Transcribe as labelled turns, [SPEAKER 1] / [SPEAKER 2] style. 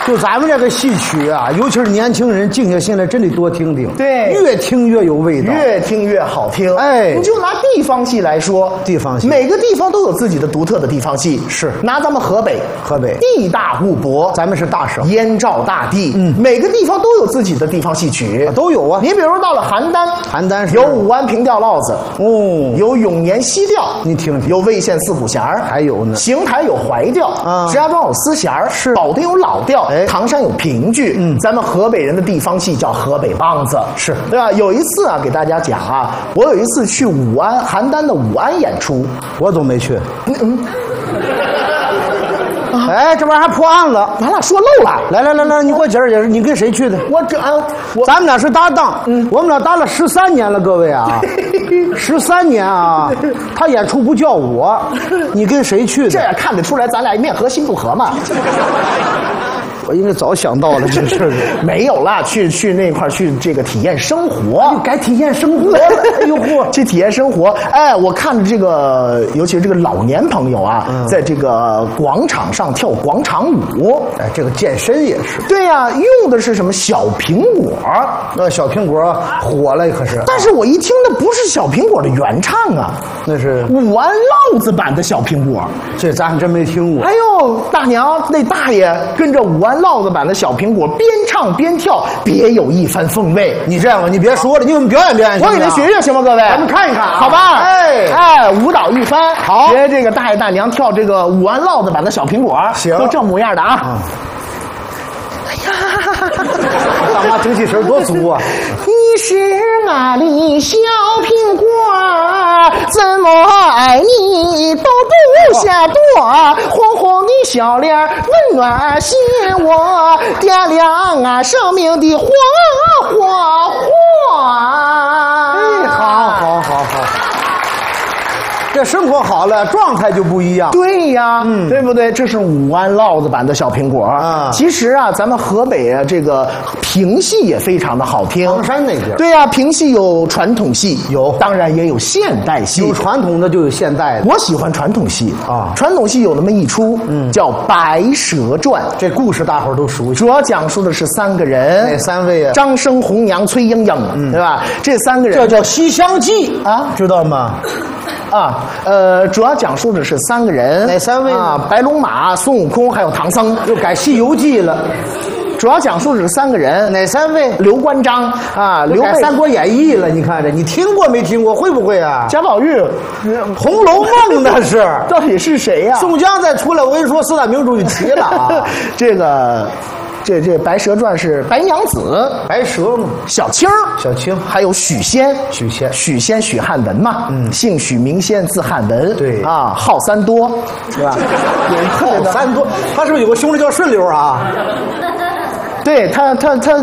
[SPEAKER 1] 就咱们这个戏曲啊，尤其是年轻人静下心来，真得多听听。
[SPEAKER 2] 对，
[SPEAKER 1] 越听越有味道，
[SPEAKER 2] 越听越好听。
[SPEAKER 1] 哎，
[SPEAKER 2] 你就拿地方戏来说，
[SPEAKER 1] 地方戏
[SPEAKER 2] 每个地方都有自己的独特的地方戏。
[SPEAKER 1] 是，
[SPEAKER 2] 拿咱们河北，地大物博，
[SPEAKER 1] 咱们是大省，
[SPEAKER 2] 燕赵大地，每个地方都有自己的地方戏曲，
[SPEAKER 1] 都有啊。
[SPEAKER 2] 你比如到了邯郸，
[SPEAKER 1] 邯郸是
[SPEAKER 2] 有武安平调烙子，有永年西调，
[SPEAKER 1] 你听听，
[SPEAKER 2] 有魏县四鼓弦儿，
[SPEAKER 1] 还有呢，
[SPEAKER 2] 邢台有怀调，石家庄有丝弦儿，
[SPEAKER 1] 是
[SPEAKER 2] 保定有老调，唐山有评剧，咱们河北人的地方戏叫河北梆子，
[SPEAKER 1] 是
[SPEAKER 2] 对吧？有一次啊，给大家讲啊，我有一次去武安，邯郸的武安演出，
[SPEAKER 1] 我都没去。哎，这玩意儿还破案了，
[SPEAKER 2] 完了，说漏了。
[SPEAKER 1] 来，你给我解释解释，你跟谁去的？咱们俩是搭档，我们俩搭了13年了，各位啊，13年啊，他演出不叫我，你跟谁去的？
[SPEAKER 2] 这样看得出来，咱俩面和心不和嘛。
[SPEAKER 1] 我应该早想到了这事儿。
[SPEAKER 2] 没有啦，去那块儿去这个体验生活，
[SPEAKER 1] 该体验生活了。哎呦嚯，
[SPEAKER 2] 去体验生活。哎，我看着这个，尤其是这个老年朋友啊，在这个广场上跳广场舞。
[SPEAKER 1] 哎，这个健身也是。
[SPEAKER 2] 对呀，用的是什么小苹果？
[SPEAKER 1] 那小苹果火了可是。
[SPEAKER 2] 但是我一听那不是小苹果的原唱啊，
[SPEAKER 1] 那是
[SPEAKER 2] 武安烙子版的小苹果。
[SPEAKER 1] 这咱还真没听过。
[SPEAKER 2] 哎呦，大娘那大爷跟着武安烙子版的小苹果边唱边跳，别有一番风味。
[SPEAKER 1] 你这样吧，你别说了，你给我们表演表演。
[SPEAKER 2] 我给您学学行吗，各位？
[SPEAKER 1] 咱们看一看啊，
[SPEAKER 2] 好吧？哎，舞蹈一番，
[SPEAKER 1] 好，
[SPEAKER 2] 学这个大爷大娘跳这个武安烙子版的小苹果，
[SPEAKER 1] 行，
[SPEAKER 2] 都这模样的啊。
[SPEAKER 1] 哎呀，大妈精气神多足啊！
[SPEAKER 2] 你是俺的小苹果，怎么爱你都不嫌多，红红的小脸温暖心窝，点亮俺生命的火。
[SPEAKER 1] 哎，好。这生活好了，状态就不一样。
[SPEAKER 2] 对呀，对不对？这是武安烙子版的小苹果啊。其实啊，咱们河北啊，这个评戏也非常的好听。
[SPEAKER 1] 唐山那边。
[SPEAKER 2] 对呀，评戏有传统戏，
[SPEAKER 1] 有，
[SPEAKER 2] 当然也有现代戏。
[SPEAKER 1] 有传统的就有现代的。
[SPEAKER 2] 我喜欢传统戏
[SPEAKER 1] 啊。
[SPEAKER 2] 传统戏有那么一出，叫《白蛇传》。
[SPEAKER 1] 这故事大伙儿都熟悉。
[SPEAKER 2] 主要讲述的是3个人。
[SPEAKER 1] 哪3位啊？
[SPEAKER 2] 张生、红娘、崔莺莺，对吧？这3个人。
[SPEAKER 1] 这叫《西厢记》啊，知道吗？
[SPEAKER 2] 主要讲述的是3个人。
[SPEAKER 1] 哪3位
[SPEAKER 2] 啊？白龙马、孙悟空还有唐僧。
[SPEAKER 1] 又改《西游记》了。
[SPEAKER 2] 主要讲述的是3个人。
[SPEAKER 1] 哪3位？
[SPEAKER 2] 刘关张啊，刘备
[SPEAKER 1] 《三国演义》了。你看这，你听过没听过？会不会啊？
[SPEAKER 2] 贾宝玉，《
[SPEAKER 1] 红楼梦》那是。
[SPEAKER 2] 到底是谁呀？
[SPEAKER 1] 宋江再出来，我跟你说，4大名著就齐了啊。
[SPEAKER 2] 这个。这《白蛇传》是白娘子、
[SPEAKER 1] 白蛇嘛，
[SPEAKER 2] 小青，还有许仙，许汉文嘛，姓许名仙，字汉文，
[SPEAKER 1] 对
[SPEAKER 2] 啊，号3多，是吧？
[SPEAKER 1] 号3多，他是不是有个兄弟叫顺溜啊？
[SPEAKER 2] 对他。